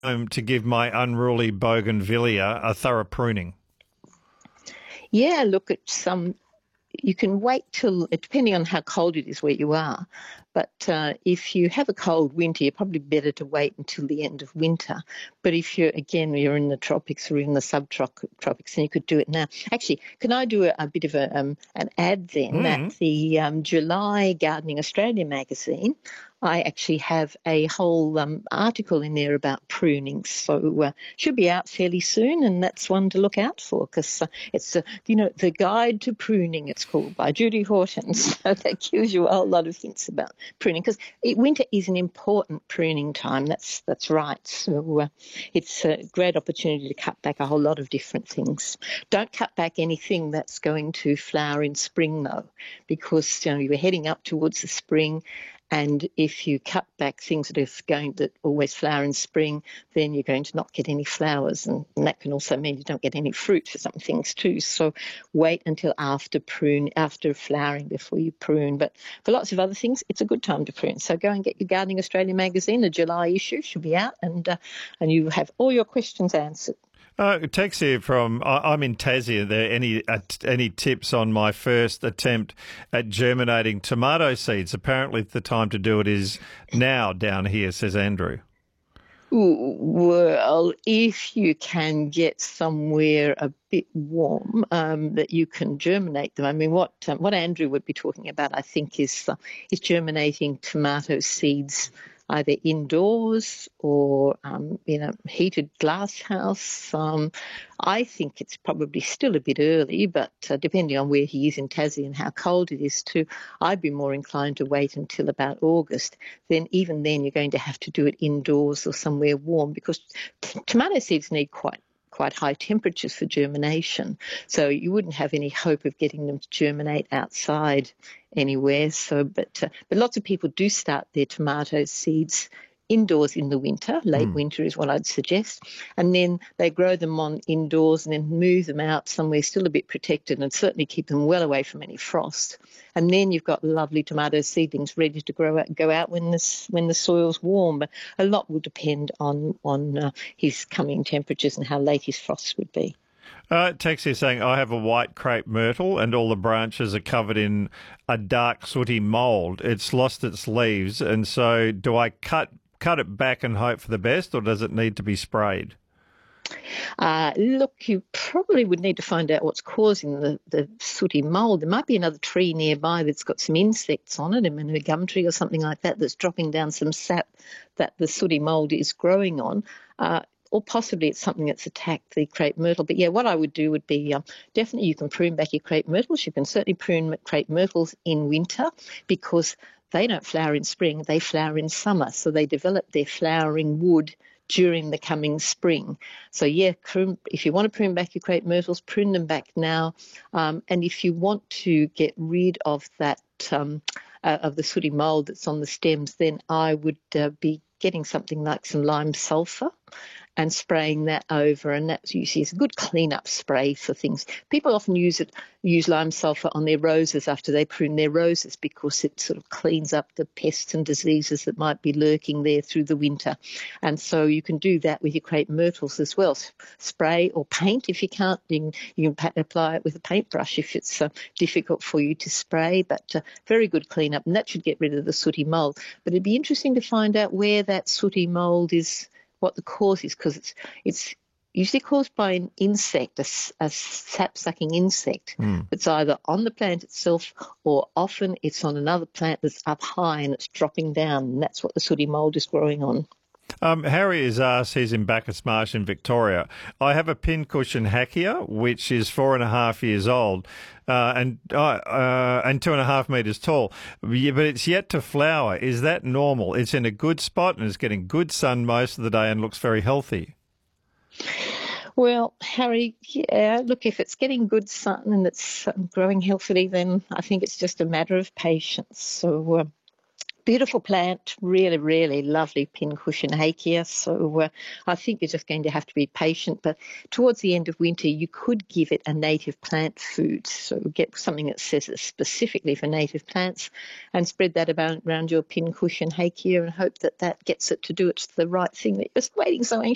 to give my unruly bougainvillea a thorough pruning? Yeah, look, you can wait till, depending on how cold it is where you are, but if you have a cold winter, you're probably better to wait until the end of winter. But if you're in the tropics or in the subtropics, then you could do it now. Actually, can I do a bit of an ad then that the July Gardening Australia magazine, I actually have a whole article in there about pruning. So should be out fairly soon, and that's one to look out for because it's, The Guide to Pruning, it's called, by Judy Horton. So that gives you a whole lot of hints about pruning because winter is an important pruning time. That's right. So it's a great opportunity to cut back a whole lot of different things. Don't cut back anything that's going to flower in spring, though, because you're heading up towards the spring. And if you cut back things that always flower in spring, then you're going to not get any flowers. And that can also mean you don't get any fruit for some things too. So wait until after flowering before you prune. But for lots of other things, it's a good time to prune. So go and get your Gardening Australia magazine. The July issue should be out, and you have all your questions answered. Text here from, I'm in Tassie. Are there any tips on my first attempt at germinating tomato seeds? Apparently the time to do it is now down here, says Andrew. Well, if you can get somewhere a bit warm that you can germinate them. I mean, what Andrew would be talking about, I think, is germinating tomato seeds either indoors or in a heated glass house. I think it's probably still a bit early, but depending on where he is in Tassie and how cold it is too, I'd be more inclined to wait until about August. Even then, you're going to have to do it indoors or somewhere warm because tomato seeds need quite high temperatures for germination. So you wouldn't have any hope of getting them to germinate outside anywhere. So, but lots of people do start their tomato seeds indoors in the winter. Late winter is what I'd suggest. And then they grow them on indoors and then move them out somewhere still a bit protected and certainly keep them well away from any frost. And then you've got lovely tomato seedlings ready to go out when the soil's warm. But a lot will depend on his coming temperatures and how late his frosts would be. Text here saying, I have a white crepe myrtle and all the branches are covered in a dark sooty mould. It's lost its leaves, and so do I cut it back and hope for the best, or does it need to be sprayed? Look, you probably would need to find out what's causing the sooty mould. There might be another tree nearby that's got some insects on it, I mean, a gum tree or something like that, that's dropping down some sap that the sooty mould is growing on. Or possibly it's something that's attacked the crepe myrtle. But yeah, what I would do would be definitely you can prune back your crepe myrtles. You can certainly prune crepe myrtles in winter because they don't flower in spring, they flower in summer. So they develop their flowering wood during the coming spring. So yeah, if you want to prune back your crepe myrtles, prune them back now. And if you want to get rid of that, of the sooty mould that's on the stems, then I would be getting something like some lime sulphur and spraying that over, and that's usually a good clean-up spray for things. People often use lime sulphur on their roses after they prune their roses because it sort of cleans up the pests and diseases that might be lurking there through the winter. And so you can do that with your crepe myrtles as well. Spray or paint if you can't. You can apply it with a paintbrush if it's difficult for you to spray, but very good clean-up, and that should get rid of the sooty mould. But it'd be interesting to find out where that sooty mould is, what the cause is, because it's usually caused by an insect, a sap-sucking insect. It's either on the plant itself or often it's on another plant that's up high and it's dropping down, and that's what the sooty mould is growing on. Harry has asked, he's in Bacchus Marsh in Victoria. I have a pincushion Hackia, which is 4.5 years old and 2.5 metres tall, but it's yet to flower. Is that normal? It's in a good spot and it's getting good sun most of the day and looks very healthy. Well, Harry, yeah, look, if it's getting good sun and it's growing healthily, then I think it's just a matter of patience. So beautiful plant, really, really lovely pincushion Hackia. So I think you're just going to have to be patient. But towards the end of winter, you could give it a native plant food. So get something that says it's specifically for native plants and spread that around your pincushion Hackia and hope that gets it to do it the right thing that you're just waiting so anxiously